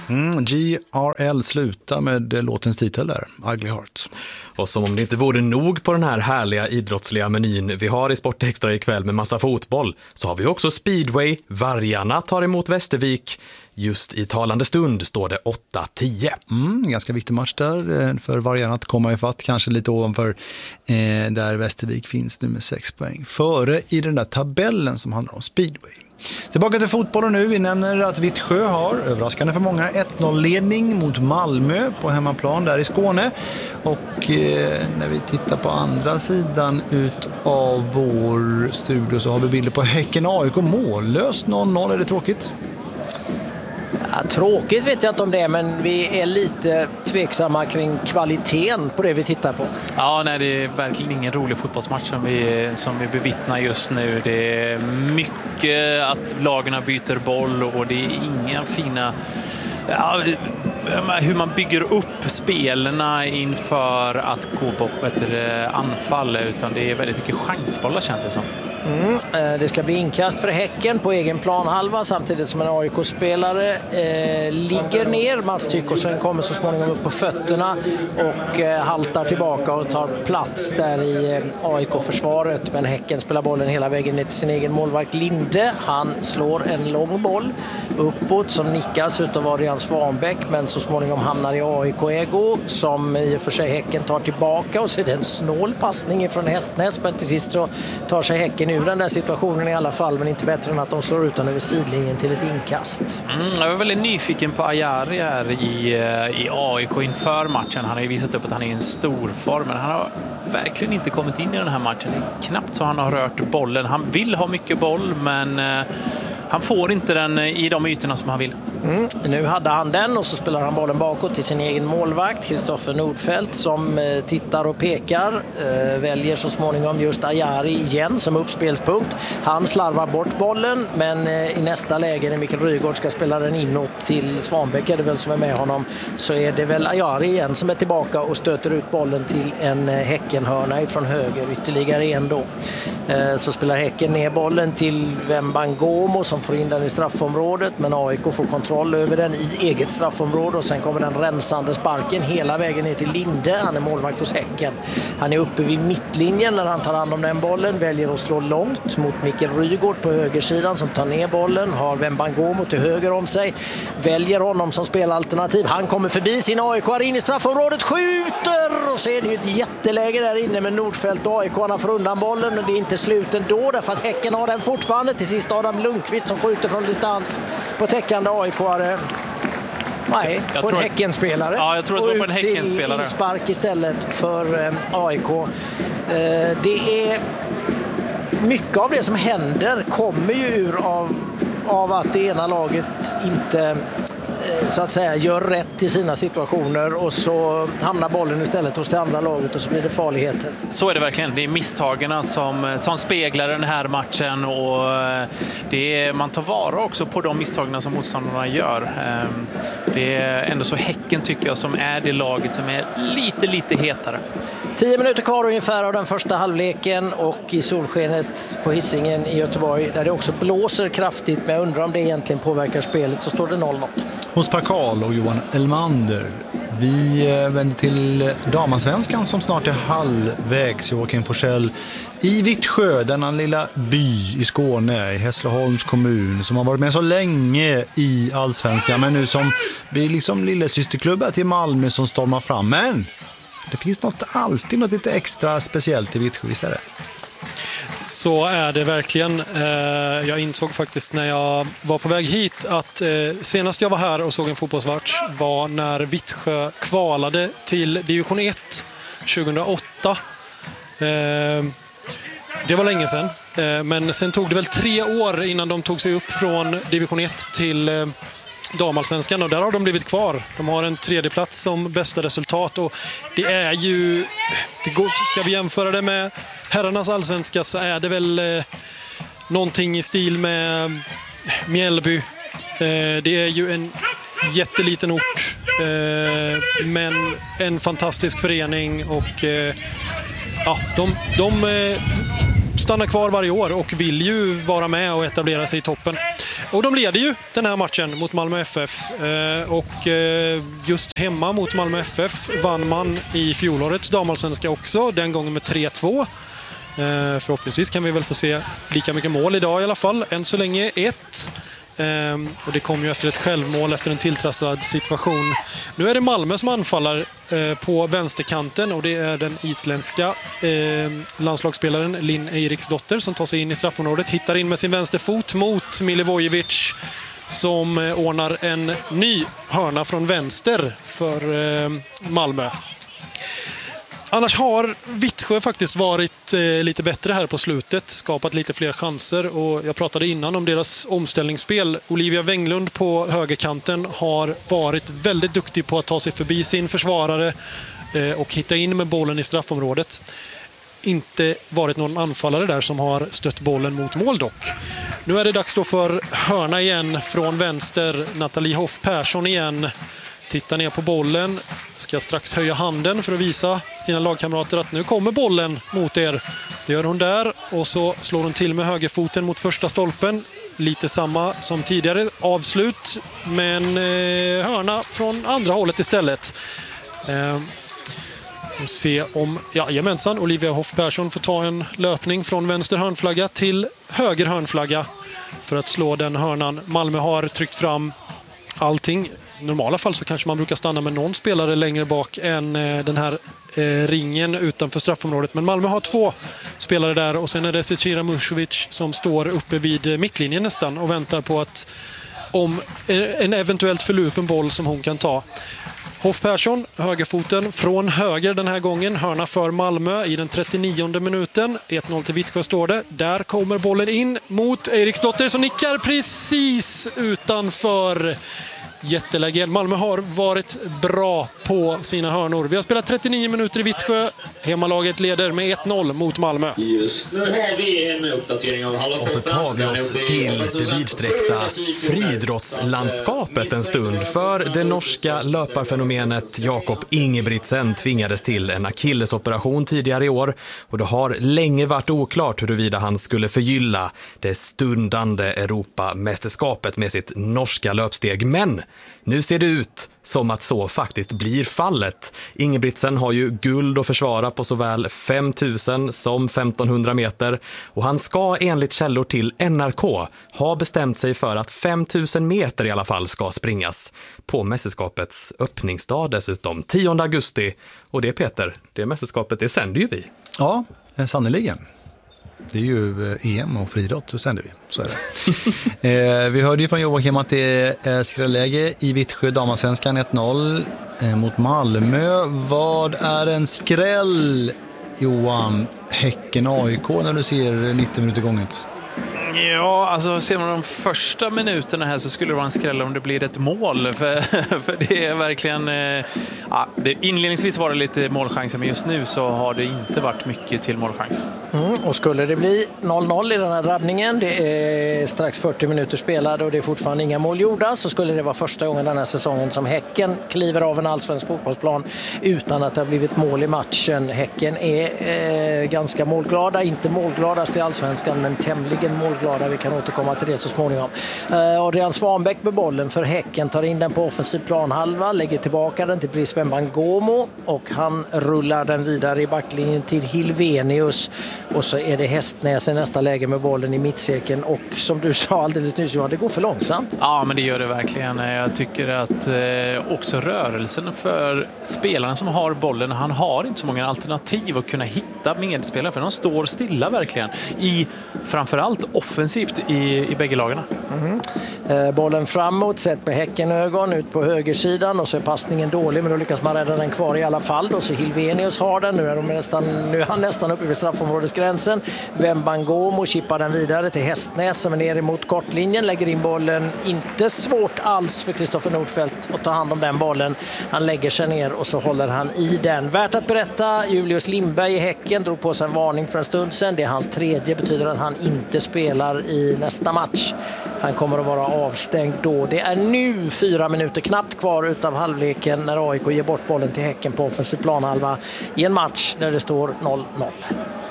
GRL slutar med låtens titel där, Ugly Hearts. Och som om det inte vore nog på den här härliga idrottsliga menyn vi har i Sportextra ikväll med massa fotboll, så har vi också speedway. Vargarna tar emot Västervik. Just i talande stund står det 8-10. Ganska viktig match där för Vargarna att komma i fatt, kanske lite ovanför där Västervik finns nu med 6 poäng. Före i den där tabellen som handlar om speedway. Tillbaka till fotbollen nu. Vi nämner att Vittsjö har, överraskande för många, 1-0-ledning mot Malmö på hemmaplan där i Skåne. Och när vi tittar på andra sidan ut av vår studio så har vi bilder på Häcken AIK mållöst 0-0. Är det tråkigt? Ja, tråkigt vet jag inte om det är, men vi är lite tveksamma kring kvaliteten på det vi tittar på. Ja, nej, det är verkligen ingen rolig fotbollsmatch som vi bevittnar just nu. Det är mycket att lagarna byter boll och det är inga fina... Ja, hur man bygger upp spelarna inför att gå på ett anfall, utan det är väldigt mycket chansbollar känns det som. Det ska bli inkast för Häcken på egen planhalva samtidigt som en AIK-spelare ligger ner. Mats Tykkosen kommer så småningom upp på fötterna och haltar tillbaka och tar plats där i AIK-försvaret. Men Häcken spelar bollen hela vägen ner till sin egen målvakt Linde. Han slår en lång boll uppåt som nickas utav Adrian Svanbäck, men så småningom hamnar i AIK-ägo som i och för sig Häcken tar tillbaka, och så är det en snål passning från Hästnäs, men till sist så tar sig Häcken ur den där situationen i alla fall, men inte bättre än att de slår ut den över sidlinjen till ett inkast. Jag var väldigt nyfiken på Ajari här i AIK inför matchen. Han har ju visat upp att han är i en stor form, men han har verkligen inte kommit in i den här matchen. Det är knappt så han har rört bollen. Han vill ha mycket boll, men han får inte den i de ytorna som han vill. Nu hade han den och så spelar han bollen bakåt till sin egen målvakt Kristoffer Nordfeldt som tittar och pekar. Väljer så småningom just Ajari igen som uppspelspunkt. Han slarvar bort bollen, men i nästa läge när Mikael Rygaard ska spela den inåt till Svanbäck, är det väl som är med honom, så är det väl Ajari igen som är tillbaka och stöter ut bollen till en Häckenhörna ifrån höger, ytterligare en då. Så spelar Häcken ner bollen till Wembangomo som får in den i straffområdet, men AIK får kontroll över den i eget straffområde och sen kommer den rensande sparken hela vägen ner till Linde. Han är målvakt hos Häcken. Han är uppe vid mittlinjen när han tar hand om den bollen, väljer att slå långt mot Mikael Rygaard på högersidan som tar ner bollen, har Wembangomo till höger om sig, väljer honom som spelalternativ. Han kommer förbi sin AIK in i straffområdet, skjuter, och så är det ju ett jätteläge där inne med Nordfeldt och AIK får undan bollen, men det är inte sluten då därför att Häcken har den fortfarande. Till sist Adam Lundqvist som skjuter från distans på täckande AIK-are. Nej, på en Häckenspelare. Ja, jag tror att det var på en Häckenspelare. Inspark istället för AIK. Det är mycket av det som händer kommer ju ur av att det ena laget inte så att säga gör rätt i sina situationer, och så hamnar bollen istället hos det andra laget och så blir det farligheter. Så är det verkligen. Det är misstagarna som speglar den här matchen, och man tar vara också på de misstagarna som motståndarna gör. Det är ändå så Häcken tycker jag som är det laget som är lite hetare. 10 minuter kvar ungefär av den första halvleken, och i solskenet på Hisingen i Göteborg där det också blåser kraftigt, men jag undrar om det egentligen påverkar spelet, så står det 0-0. Hos Per Karl och Johan Elmander. Vi vänder till Damansvenskan som snart är halvvägs. Joakim Forsell i Vittsjö, denna lilla by i Skåne, i Hässleholms kommun, som har varit med så länge i Allsvenskan, men nu som blir liksom lilla systerklubbar till Malmö som stormar fram. Men det finns alltid något lite extra speciellt i Vittsjö istället. Så är det verkligen. Jag insåg faktiskt när jag var på väg hit att senast jag var här och såg en fotbollsmatch var när Vittsjö kvalade till division 1 2008. Det var länge sedan. Men sen tog det väl 3 år innan de tog sig upp från division 1 till Damallsvenskan, och där har de blivit kvar. De har en 3:e plats som bästa resultat, och det är ju ska vi jämföra det med herrarnas allsvenska så är det väl någonting i stil med Mjällby. Det är ju en jätteliten ort, men en fantastisk förening, och de stanna kvar varje år och vill ju vara med och etablera sig i toppen. Och de leder ju den här matchen mot Malmö FF. Och just hemma mot Malmö FF vann man i fjolårets damallsvenska också, den gången med 3-2. Förhoppningsvis kan vi väl få se lika mycket mål idag i alla fall. Än så länge 1. Och det kom ju efter ett självmål efter en tilltrasslad situation. Nu är det Malmö som anfaller på vänsterkanten, och det är den isländska landslagsspelaren Linn Eiriksdotter som tar sig in i straffområdet, hittar in med sin vänsterfot mot Milivojevic som ordnar en ny hörna från vänster för Malmö. Annars har Vittsjö faktiskt varit lite bättre här på slutet, skapat lite fler chanser, och jag pratade innan om deras omställningsspel. Olivia Wenglund på högerkanten har varit väldigt duktig på att ta sig förbi sin försvarare och hitta in med bollen i straffområdet. Inte varit någon anfallare där som har stött bollen mot mål dock. Nu är det dags då för hörna igen från vänster. Nathalie Hoff Persson igen. Tittar ner på bollen, ska strax höja handen för att visa sina lagkamrater att nu kommer bollen mot er. Det gör hon där, och så slår hon till med högerfoten mot första stolpen. Lite samma som tidigare avslut, men hörna från andra hållet istället. Och se om, jajamensan, Olivia Hoff Persson får ta en löpning från vänster hörnflagga till höger hörnflagga för att slå den hörnan. Malmö har tryckt fram allting. I normala fall så kanske man brukar stanna med någon spelare längre bak än den här ringen utanför straffområdet. Men Malmö har 2 spelare där, och sen är det Zecira Musovic som står uppe vid mittlinjen nästan och väntar på att om en eventuellt förlupen boll som hon kan ta. Hoff Persson, högerfoten från höger den här gången. Hörna för Malmö i den 39:e minuten. 1-0 till Vittsjö står det. Där kommer bollen in mot Eiriksdotter som nickar precis utanför. Jätteläge. Malmö har varit bra på sina hörnor. Vi har spelat 39 minuter i Vittsjö. Hemmalaget leder med 1-0 mot Malmö. Just nu har vi en uppdatering av och så tar vi oss till det vidsträckta friidrottslandskapet en stund. För det norska löparfenomenet Jakob Ingebrigtsen tvingades till en akillesoperation tidigare i år. Och det har länge varit oklart huruvida han skulle förgylla det stundande Europamästerskapet med sitt norska löpsteg. Men nu ser det ut som att så faktiskt blir fallet. Ingebrigtsen har ju guld att försvara på såväl 5000 som 1500 meter. Och han ska enligt källor till NRK ha bestämt sig för att 5000 meter i alla fall ska springas. På mästerskapets öppningsdag dessutom, 10 augusti. Och det, Peter, det mästerskapet, det sänder ju vi. Ja, sannoliken. Det är ju EM och friidrott, så sänder vi. Så är det. Vi hörde ju från Joakim att det är skrälläge i Vittsjö, damallsvenskan 1-0 mot Malmö. Vad är en skräll, Johan? Häcken AIK när du ser 90 minuter gånget? Ja, alltså ser man de första minuterna här så skulle det vara en skräll om det blir ett mål. För det är verkligen... inledningsvis var det lite målchanser, men just nu så har det inte varit mycket till målchans. Och skulle det bli 0-0 i den här drabbningen, det är strax 40 minuter spelade och det är fortfarande inga mål gjorda, så skulle det vara första gången den här säsongen som Häcken kliver av en allsvensk fotbollsplan utan att det har blivit mål i matchen. Häcken är ganska målglada, inte målgladast i allsvenskan, men tämligen målglada. Vi kan återkomma till det så småningom. Adrian Svanbäck med bollen för Häcken, tar in den på offensiv planhalva, lägger tillbaka den till Brice Wembangomo och han rullar den vidare i backlinjen till Hilvenius. Och så är det Hästnäs i nästa läge med bollen i mittcirkeln, och som du sa alldeles nyss, Johan, det går för långsamt. Ja, men det gör det verkligen. Jag tycker att också rörelsen för spelarna som har bollen, han har inte så många alternativ att kunna hitta medspelare, för de står stilla verkligen i framförallt offensivt i bägge lagarna. Bollen framåt, sett med Häckenögon ut på högersidan, och så är passningen dålig, men då lyckas man rädda den kvar i alla fall. Då så Hilvenius har den, nu är han nästan uppe vid straffområdesgränsen. Wembangomo chippar den vidare till Hästnäs som är nere mot kortlinjen, lägger in bollen. Inte svårt alls för Kristoffer Nordfeldt att ta hand om den bollen. Han lägger sig ner och så håller han i den. Värt att berätta, Julius Lindberg i Häcken drog på sig en varning för en stund sedan. Det är hans 3:e, betyder att han inte spelar i nästa match. Han kommer att vara avstängd då. Det är nu 4 minuter knappt kvar utav halvleken när AIK ger bort bollen till Häcken på offensiv planhalva i en match där det står 0-0.